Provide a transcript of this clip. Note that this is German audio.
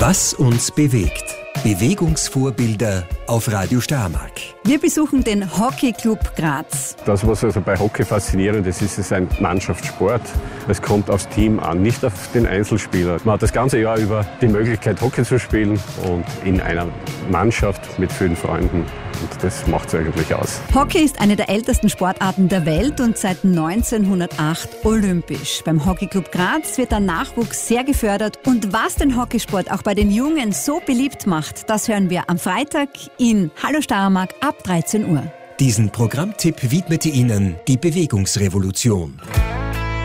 Was uns bewegt. Bewegungsvorbilder auf Radio Steiermark. Wir besuchen den Hockeyclub Graz. Das, was also bei Hockey faszinierend ist, ist es ein Mannschaftssport. Es kommt aufs Team an, nicht auf den Einzelspieler. Man hat das ganze Jahr über die Möglichkeit, Hockey zu spielen und in einer Mannschaft mit vielen Freunden. Und das macht es eigentlich aus. Hockey ist eine der ältesten Sportarten der Welt und seit 1908 olympisch. Beim Hockeyclub Graz wird der Nachwuchs sehr gefördert. Und was den Hockeysport auch bei den Jungen so beliebt macht, das hören wir am Freitag in Hallo Steiermark ab 13 Uhr. Diesen Programmtipp widmete Ihnen die Bewegungsrevolution.